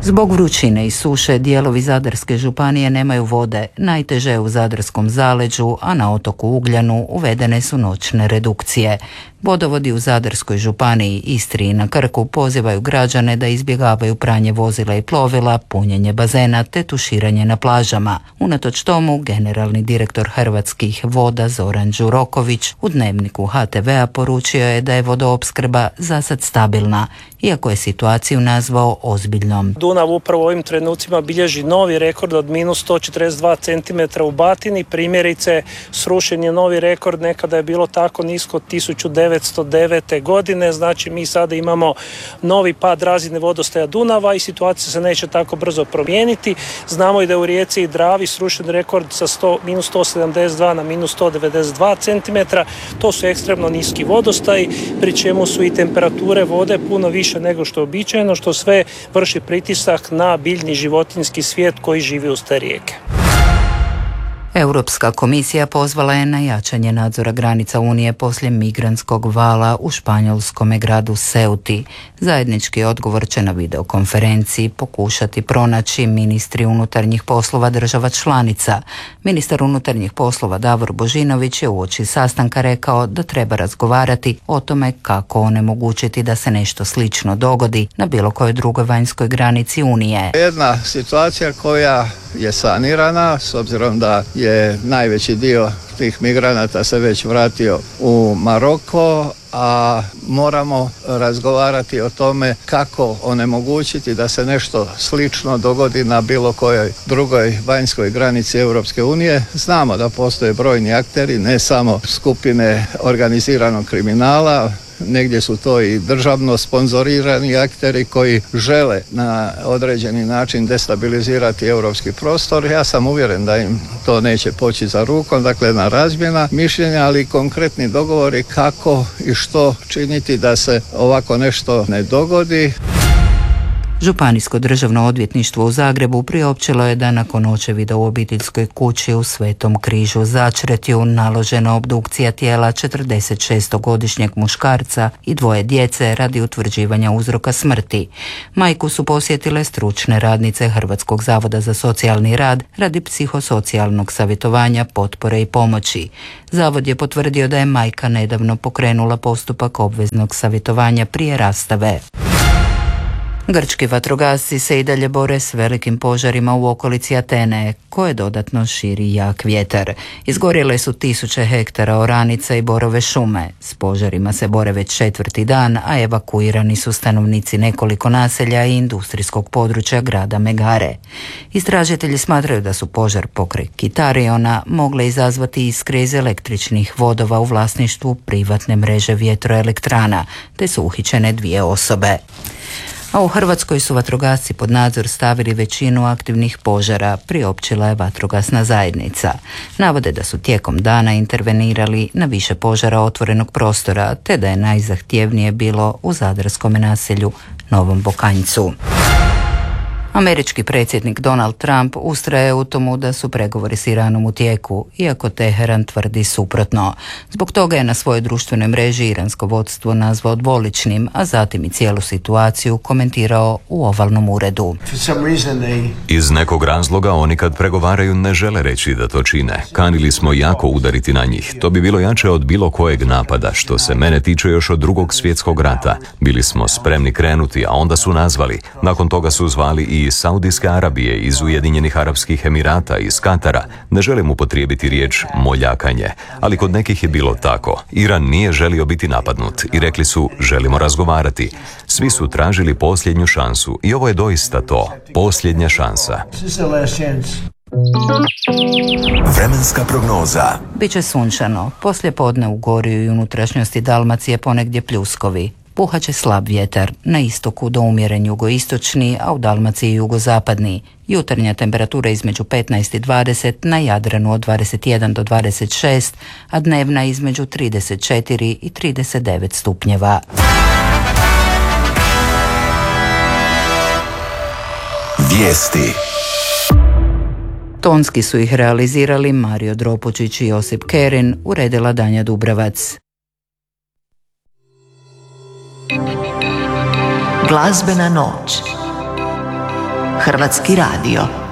Zbog vrućine i suše dijelovi Zadarske županije nemaju vode, najteže je u Zadarskom zaleđu, a na otoku Ugljanu uvedene su noćne redukcije. Vodovodi u Zadarskoj županiji, Istri i na Krku pozivaju građane da izbjegavaju pranje vozila i plovila, punjenje bazena te tuširanje na plažama. Unatoč tomu, generalni direktor Hrvatskih voda Zoran Đuroković u dnevniku HTV-a poručio je da je vodoopskrba zasad stabilna, iako je situaciju nazvao ozbiljnom. Dunav upravo u ovim trenucima bilježi novi rekord od minus 142 cm u Batini. Primjerice, srušen je novi rekord, nekada je bilo tako nisko 1909. godine, znači mi sada imamo novi pad razine vodostaja Dunava i situacija se neće tako brzo promijeniti. Znamo i da je u rijeci i Dravi srušen rekord sa minus 172 na minus 192 cm. To su ekstremno niski vodostaji, pri čemu su i temperature vode puno više nego što je uobičajeno, što sve vrši pritisak na biljni životinjski svijet koji živi uz te rijeke. Europska komisija pozvala je na jačanje nadzora granica Unije poslije migrantskog vala u španjolskome gradu Ceuti. Zajednički odgovor će na videokonferenciji pokušati pronaći ministri unutarnjih poslova država članica. Ministar unutarnjih poslova Davor Božinović je uoči sastanka rekao da treba razgovarati o tome kako onemogućiti da se nešto slično dogodi na bilo kojoj drugoj vanjskoj granici Unije. Jedna situacija koja je sanirana, s obzirom da je najveći dio tih migranata se već vratio u Maroko, a moramo razgovarati o tome kako onemogućiti da se nešto slično dogodi na bilo kojoj drugoj vanjskoj granici Europske unije. Znamo da postoje brojni akteri, ne samo skupine organiziranog kriminala, negdje su to i državno sponzorirani akteri koji žele na određeni način destabilizirati europski prostor. Ja sam uvjeren da im to neće poći za rukom, dakle na razmjena mišljenja, ali konkretni dogovori kako i što činiti da se ovako nešto ne dogodi. Županijsko državno odvjetništvo u Zagrebu priopćilo je da nakon očevida u obiteljskoj kući u Svetom Križu Začretju naložena obdukcija tijela 46-godišnjeg muškarca i 2 djece radi utvrđivanja uzroka smrti. Majku su posjetile stručne radnice Hrvatskog zavoda za socijalni rad radi psihosocijalnog savjetovanja, potpore i pomoći. Zavod je potvrdio da je majka nedavno pokrenula postupak obveznog savjetovanja prije rastave. Grčki vatrogasci se i dalje bore s velikim požarima u okolici Atene, koje dodatno širi jak vjetar. Izgorjele su 1000 hektara oranica i borove šume. S požarima se bore već 4. dan, a evakuirani su stanovnici nekoliko naselja i industrijskog područja grada Megare. Istražitelji smatraju da su požar pokraj Kitariona mogle izazvati iskre iz električnih vodova u vlasništvu privatne mreže vjetroelektrana, te su uhićene 2 osobe. A u Hrvatskoj su vatrogasci pod nadzor stavili većinu aktivnih požara, priopćila je vatrogasna zajednica. Navode da su tijekom dana intervenirali na više požara otvorenog prostora, te da je najzahtjevnije bilo u zadarskom naselju Novom Bokanjcu. Američki predsjednik Donald Trump ustraje u tomu da su pregovori s Iranom u tijeku, iako Teheran tvrdi suprotno. Zbog toga je na svojoj društvenoj mreži iransko vodstvo nazvao dvoličnim, a zatim i cijelu situaciju komentirao u ovalnom uredu. Iz nekog razloga oni kad pregovaraju ne žele reći da to čine. Kanili smo jako udariti na njih. To bi bilo jače od bilo kojeg napada, što se mene tiče još od Drugog svjetskog rata. Bili smo spremni krenuti, a onda su nazvali. Nakon toga su zvali i iz Saudijske Arabije, iz Ujedinjenih Arapskih Emirata, iz Katara. Ne želim upotrijebiti riječ moljakanje, ali kod nekih je bilo tako. Iran nije želio biti napadnut i rekli su želimo razgovarati. Svi su tražili posljednju šansu i ovo je doista to, posljednja šansa. Vremenska prognoza. Biće sunčano, poslije podne u Gorju i unutrašnjosti Dalmacije ponegdje pljuskovi. Puhat slab vjetar, na istoku do umjeren jugoistočni, a u Dalmaciji jugozapadni. Jutarnja temperatura između 15 i 20, na Jadranu od 21 do 26, a dnevna između 34 i 39 stupnjeva. Vijesti. Tonski su ih realizirali Mario Dropučić i Josip Kerin, uredila Danja Dubravac. Glazbena noć. Hrvatski radio.